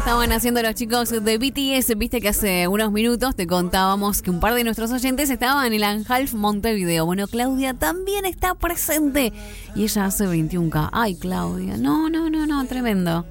estaban haciendo los chicos de BTS. Viste que hace unos minutos te contábamos que un par de nuestros oyentes estaban en el Anhalf Montevideo. Bueno, Claudia también está presente y ella hace 21K. Ay, Claudia, no, tremendo.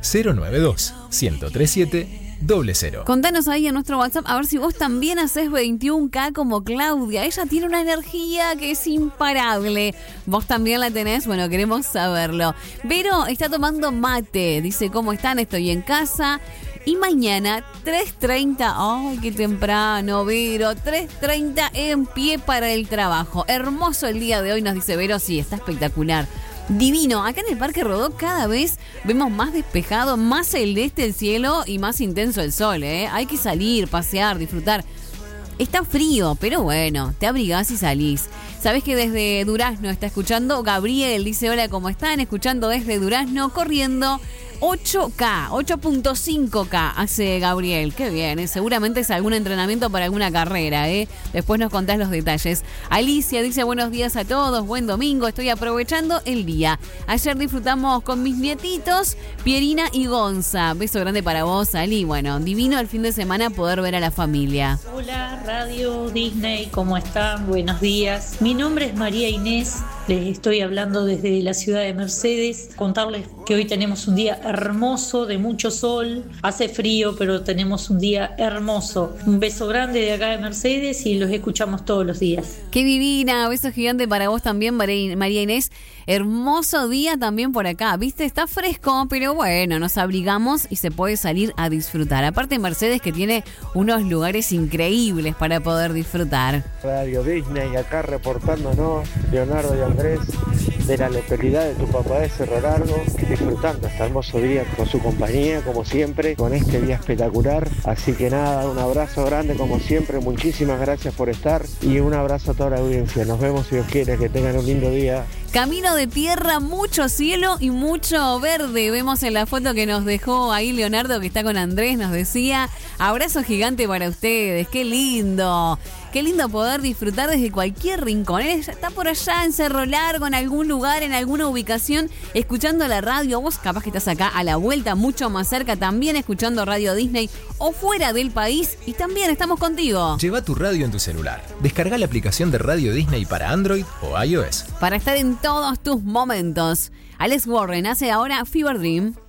092-1037-00. Contanos ahí en nuestro WhatsApp a ver si vos también haces 21K como Claudia. Ella tiene una energía que es imparable. ¿Vos también la tenés? Bueno, queremos saberlo. Vero está tomando mate. Dice, ¿cómo están? Estoy en casa. Y mañana, 3:30. ¡Ay, qué temprano, Vero! 3:30 en pie para el trabajo. Hermoso el día de hoy, nos dice Vero. Sí, está espectacular. Divino. Acá en el Parque Rodó cada vez vemos más despejado, más celeste el cielo y más intenso el sol, ¿eh? Hay que salir, pasear, disfrutar. Está frío, pero bueno, te abrigás y salís. ¿Sabés que desde Durazno está escuchando? Gabriel dice, hola, ¿cómo están? Escuchando desde Durazno, corriendo 8K, 8.5K hace Gabriel. Qué bien, ¿eh? Seguramente es algún entrenamiento para alguna carrera, ¿eh? Después nos contás los detalles. Alicia dice, buenos días a todos, buen domingo, estoy aprovechando el día. Ayer disfrutamos con mis nietitos, Pierina y Gonza. Beso grande para vos, Ali. Bueno, divino el fin de semana poder ver a la familia. Hola, Radio Disney, ¿cómo están? Buenos días. Mi nombre es María Inés, les estoy hablando desde la ciudad de Mercedes. Contarles que hoy tenemos un día hermoso, de mucho sol, hace frío, pero tenemos un día hermoso. Un beso grande de acá de Mercedes y los escuchamos todos los días. ¡Qué divina! Beso gigante para vos también, María Inés. Hermoso día también por acá, ¿viste? Está fresco, pero bueno, nos abrigamos y se puede salir a disfrutar. Aparte Mercedes que tiene unos lugares increíbles para poder disfrutar. Radio Disney, acá reportándonos, Leonardo y Andrés, de la localidad de tu papá de Cerro Largo, disfrutando este hermoso día con su compañía, como siempre, con este día espectacular. Así que nada, un abrazo grande como siempre, muchísimas gracias por estar y un abrazo a toda la audiencia. Nos vemos si Dios quiere, que tengan un lindo día. Camino de tierra, mucho cielo y mucho verde. Vemos en la foto que nos dejó ahí Leonardo, que está con Andrés, nos decía, abrazo gigante para ustedes, qué lindo. Qué lindo poder disfrutar desde cualquier rincón. Él está por allá en Cerro Largo, en algún lugar, en alguna ubicación, escuchando la radio. Vos capaz que estás acá a la vuelta, mucho más cerca, también escuchando Radio Disney o fuera del país. Y también estamos contigo. Lleva tu radio en tu celular. Descarga la aplicación de Radio Disney para Android o iOS. Para estar en todos tus momentos. Alex Warren hace ahora Fever Dream.